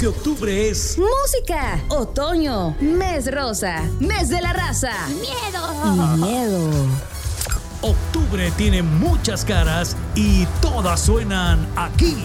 porque octubre es música, otoño, mes rosa, mes de la raza, ¡Miedo! y miedo. octubre tiene muchas caras y todas suenan aquí.